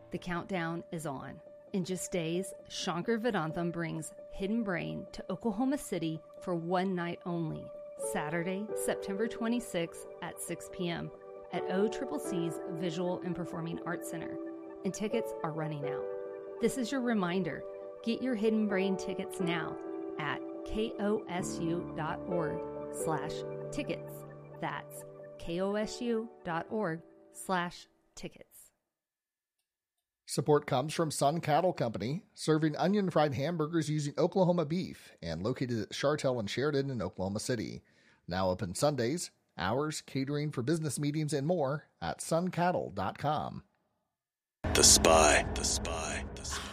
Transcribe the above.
The countdown is on. In just days, Shankar Vedantam brings Hidden Brain to Oklahoma City for one night only, Saturday, September 26th at 6 p.m. at OCCC's Visual and Performing Arts Center, and tickets are running out. This is your reminder. Get your Hidden Brain tickets now at kosu.org/tickets. That's kosu.org/tickets. Support comes from Sun Cattle Company, serving onion fried hamburgers using Oklahoma beef and located at Chartel and Sheridan in Oklahoma City. Now open Sundays, hours, catering for business meetings, and more at suncattle.com. The Spy.